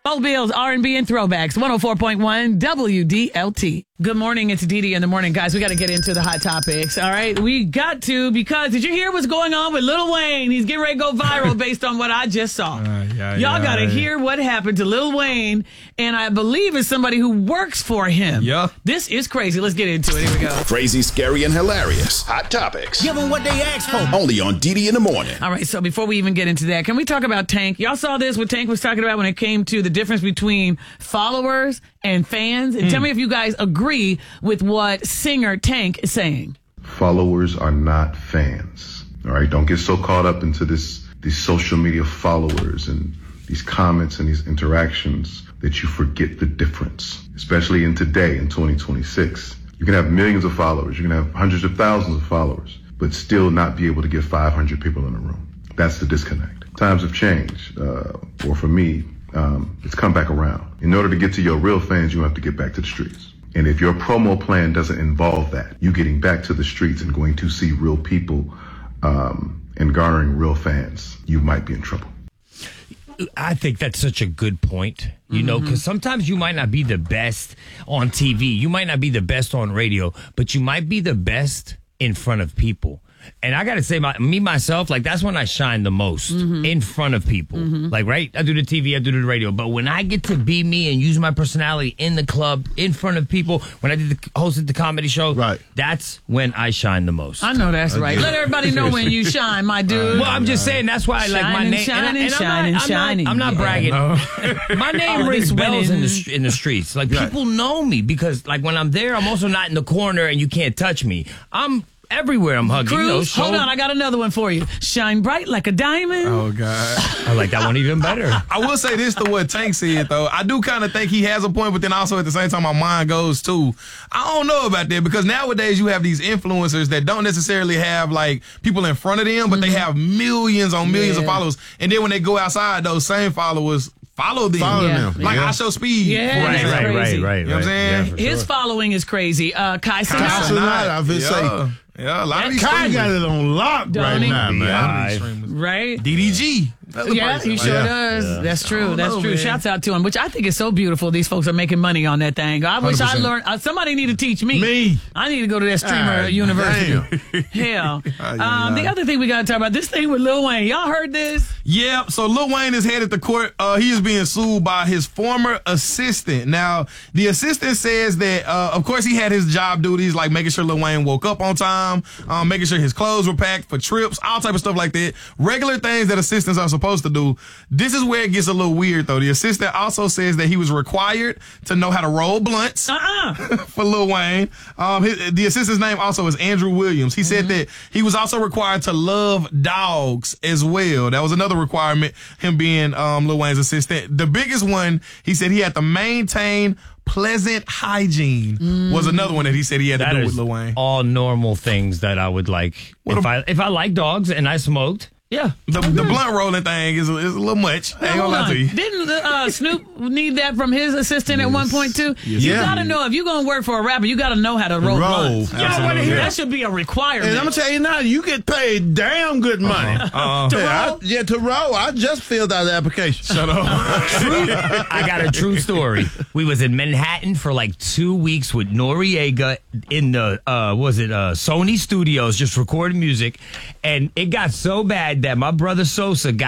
Mobile's R&B and throwbacks, 104.1 WDLT. Good morning, it's Dee Dee in the morning. Guys, we got to get into the hot topics, all right? We got to, because did you hear what's going on with Lil Wayne? He's getting ready to go viral based on what I just saw. Y'all got to hear what happened to Lil Wayne, and I believe it's somebody who works for him. Yeah. This is crazy. Let's get into it. Here we go. Crazy, scary, and hilarious. Hot topics. Give them what they asked for. Only on Dee Dee in the morning. All right, so before we even get into that, can we talk about Tank? Y'all saw this, what Tank was talking about when it came to the difference between followers and fans? And tell me if you guys agree with what singer Tank is saying. Followers are not fans. All right, don't get so caught up into these social media followers and these comments and these interactions that you forget the difference, especially in today, in 2026. You can have millions of followers, you can have hundreds of thousands of followers, but still not be able to get 500 people in a room. That's the disconnect. Times have changed, or for me, it's come back around. In order to get to your real fans, you have to get back to the streets. And if your promo plan doesn't involve that, you getting back to the streets and going to see real people and garnering real fans, you might be in trouble. I think that's such a good point, you know, because sometimes you might not be the best on TV. You might not be the best on radio, but you might be the best in front of people. And I got to say, myself, like, that's when I shine the most, in front of people. Like, right? I do the TV, I do the radio. But when I get to be me and use my personality in the club, in front of people, when I hosted the comedy show, right, that's when I shine the most. I know that's right. Let everybody know when you shine, my dude. Well, I'm just saying, that's why I like my name. I'm not bragging. My name rings bells in the streets. Like, people know me because, like, when I'm there, I'm also not in the corner and you can't touch me. I'm everywhere. I'm hugging. Cruz, hold on, I got another one for you. Shine bright like a diamond. Oh, God. I like that one even better. I will say this to what Tank said, though. I do kind of think he has a point, but then also at the same time, my mind goes, too. I don't know about that, because nowadays you have these influencers that don't necessarily have, like, people in front of them, but they have millions on millions of followers. And then when they go outside, those same followers follow them. Like I Show Speed. Yeah, right. You know what I'm saying? His following is crazy. Kai Cenat, I would say. Yeah, a lot of these Kai got it on lock right now, man. Right? DDG. Yeah, he sure does. Yeah. That's true. That's true. Man. Shouts out to him, which I think is so beautiful. These folks are making money on that thing. I wish 100%. I learned. Somebody need to teach me. I need to go to that streamer university. Hell. The other thing we got to talk about, this thing with Lil Wayne. Y'all heard this? Yeah. So Lil Wayne is headed to court. He is being sued by his former assistant. Now, the assistant says that, of course, he had his job duties, like making sure Lil Wayne woke up on time, making sure his clothes were packed for trips, all type of stuff like that. Regular things that assistants are supposed to do. This is where it gets a little weird, though. The assistant also says that he was required to know how to roll blunts for Lil Wayne. The assistant's name also is Andrew Williams. He said that he was also required to love dogs as well. That was another requirement, him being Lil Wayne's assistant. The biggest one, he said he had to maintain pleasant hygiene was another one that he said he had to do with Lil Wayne. All normal things that I would like. If I like dogs and I smoked, yeah. The blunt rolling thing is a little much. I ain't gonna lie to you. Didn't Snoop need that from his assistant at one point too? You gotta know, if you're gonna work for a rapper, you gotta know how to roll blunts. Y'all wanna hear that? Should be a requirement. And I'm gonna tell you now, you get paid damn good money. To roll. I just filled out the application. Shut up. I got a true story. We was in Manhattan for like 2 weeks with Noriega in the Sony Studios, just recording music, and it got so bad that my brother Sosa got